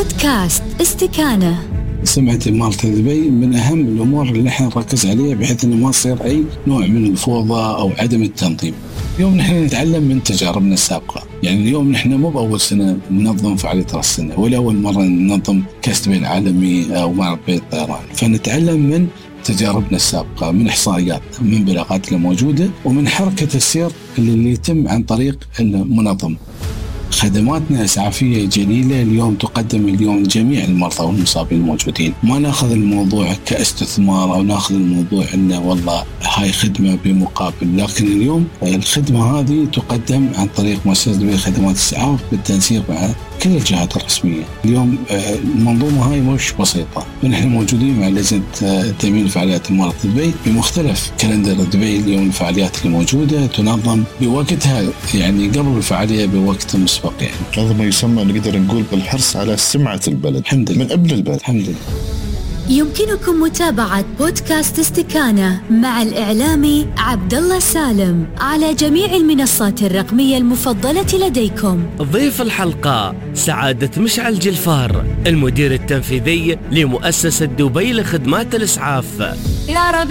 بودكاست استكانة. سمعة إمارة دبي من أهم الأمور اللي نحن نركز عليها بحيث أنه ما يصير أي نوع من الفوضى أو عدم التنظيم. اليوم نحن نتعلم من تجاربنا السابقة، يعني اليوم نحن مو بأول سنة ننظم فعالية رأس السنة ولا أول مرة ننظم كأس دبي العالمي أو معرض بيت الطيران، فنتعلم من تجاربنا السابقة، من إحصائياتنا، من بلاغاتنا الموجودة، ومن حركة السير اللي يتم عن طريق المنظم. خدماتنا إسعافية جليلة اليوم تقدم اليوم لجميع المرضى والمصابين الموجودين. ما ناخذ الموضوع كاستثمار أو ناخذ الموضوع إنه والله هاي خدمة بمقابل، لكن اليوم الخدمة هذه تقدم عن طريق مؤسسة دبي خدمات الإسعاف بالتنسيق مع كل الجهات الرسمية. اليوم المنظومة هاي مش بسيطة، ونحن موجودين مع لجنة تأمين فعاليات إمارة دبي بمختلف كالندر دبي. اليوم الفعاليات الموجودة تنظم بوقتها، يعني قبل الفعالية بوقت مسبق. يعني هذا ما يسمى نقدر نقول بالحرص على سمعة البلد من قبل البلد. الحمد لله. يمكنكم متابعة بودكاست استكانة مع الإعلامي عبد الله سالم على جميع المنصات الرقمية المفضلة لديكم. ضيف الحلقة سعادة مشعل جلفار، المدير التنفيذي لمؤسسة دبي لخدمات الإسعاف. يا رب